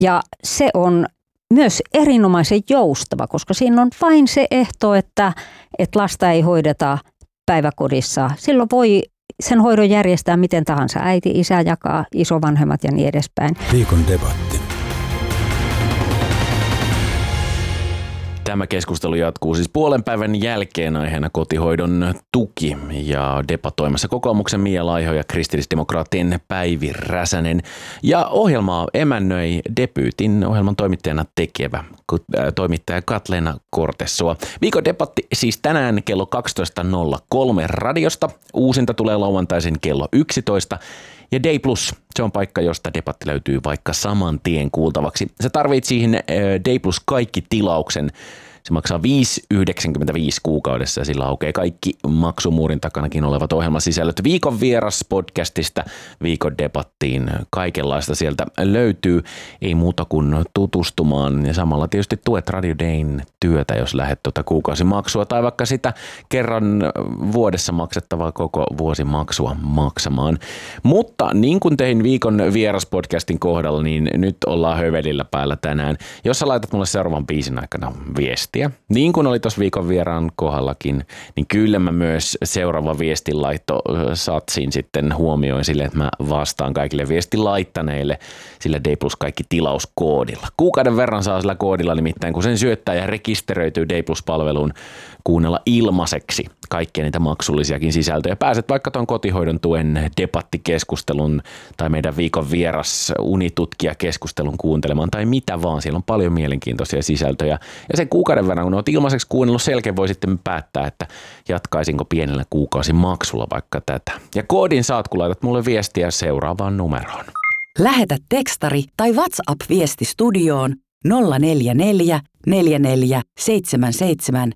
Ja se on myös erinomaisen joustava, koska siinä on vain se ehto, että lasta ei hoideta päiväkodissa. Silloin voi sen hoidon järjestää miten tahansa. Äiti, isä jakaa, isovanhemmat ja niin edespäin. Viikon debatti. Tämä keskustelu jatkuu siis puolen päivän jälkeen aiheena kotihoidon tuki ja debatoimassa kokoomuksen Mia Laiho ja kristillisdemokraattien Päivi Räsänen. Ja ohjelmaa emännöi debyytin ohjelman toimittajana tekevä toimittaja Katleena Kortessoa. Viikon debatti siis tänään kello 12.03 radiosta. Uusinta tulee lauantaisin kello 11. Ja Day Plus, se on paikka, josta debatti löytyy vaikka saman tien kuultavaksi. Se tarvitsee siihen Day Plus kaikki tilauksen. Se maksaa 5,95 kuukaudessa ja sillä aukeaa kaikki maksumuurin takanakin olevat ohjelmasisällöt. Viikon vieras podcastista viikon debattiin. Kaikenlaista sieltä löytyy. Ei muuta kuin tutustumaan ja samalla tietysti tuet Radio Dayn työtä, jos lähdet kuukausimaksua tai vaikka sitä kerran vuodessa maksettavaa koko vuosimaksua maksamaan. Mutta niin kuin tein viikon vieras podcastin kohdalla, niin nyt ollaan hövelillä päällä tänään. Jos sä laitat mulle seuraavan biisin aikana viestiä, niin kuin oli tuossa viikon vieraan kohdallakin, niin kyllä mä myös seuraava viestinlaitto satsin sitten huomioin sille, että mä vastaan kaikille viestin laittaneille sillä Day Plus kaikki tilauskoodilla. Kuukauden verran saa sillä koodilla nimittäin, kun sen syöttää ja rekisteröityy Day Plus-palveluun kuunnella ilmaiseksi kaikkia niitä maksullisiakin sisältöjä. Pääset vaikka tuon kotihoidon tuen debattikeskustelun tai meidän viikon vieras unitutkijakeskustelun kuuntelemaan tai mitä vaan. Siellä on paljon mielenkiintoisia sisältöjä. Ja sen kuukauden verran, kun olet ilmaiseksi kuunnellut, selkeä voi sitten päättää, että jatkaisinko pienellä kuukausimaksulla vaikka tätä. Ja koodin saat, kun laitat mulle viestiä seuraavaan numeroon. Lähetä tekstari tai WhatsApp-viesti studioon 044 44 77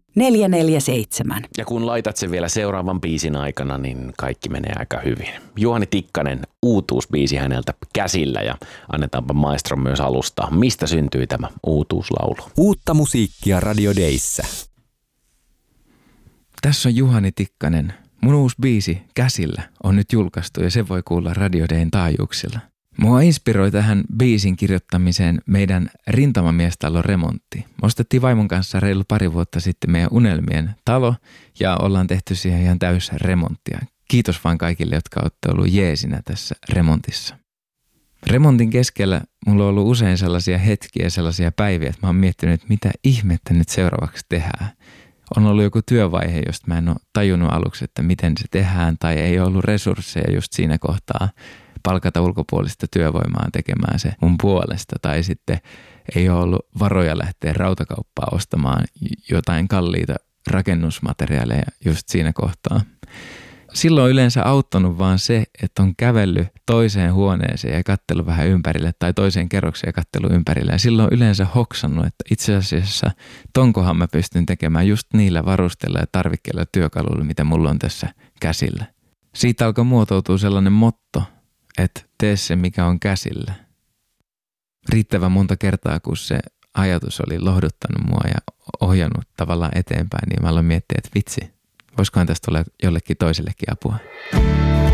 447. Ja kun laitat sen vielä seuraavan biisin aikana, niin kaikki menee aika hyvin. Juhani Tikkanen, uutuusbiisi häneltä käsillä ja annetaanpa maestron myös alustaa. Mistä syntyi tämä uutuuslaulu? Uutta musiikkia Radio Dayssä. Tässä on Juhani Tikkanen. Mun uusi biisi käsillä on nyt julkaistu ja se voi kuulla Radio Dayn taajuuksilla. Mua inspiroi tähän biisin kirjoittamiseen meidän rintamamiestalon remontti. Me ostettiin vaimon kanssa reilu pari vuotta sitten meidän unelmien talo ja ollaan tehty siihen ihan täys remonttia. Kiitos vaan kaikille, jotka olette ollut jeesinä tässä remontissa. Remontin keskellä mulla on ollut usein sellaisia hetkiä, sellaisia päiviä, että mä oon miettinyt, että mitä ihmettä nyt seuraavaksi tehdään. On ollut joku työvaihe, josta mä en ole tajunnut aluksi, että miten se tehdään tai ei ollut resursseja just siinä kohtaa palkata ulkopuolista työvoimaa tekemään se mun puolesta tai sitten ei ole ollut varoja lähteä rautakauppaa ostamaan jotain kalliita rakennusmateriaaleja just siinä kohtaa. Silloin on yleensä auttanut vaan se, että on kävellyt toiseen huoneeseen ja katsellut vähän ympärille tai toiseen kerrokseen ja katsellut ympärille. Ja silloin on yleensä hoksannut, että itse asiassa tonkohan mä pystyn tekemään just niillä varusteilla ja tarvikkeilla ja työkaluilla, mitä mulla on tässä käsillä. Siitä alkoi muotoutua sellainen motto, että tee se, mikä on käsillä. Riittävän monta kertaa, kun se ajatus oli lohduttanut mua ja ohjannut tavallaan eteenpäin, niin mä aloin miettiä, että vitsi, voisikohan tästä tulla jollekin toisellekin apua.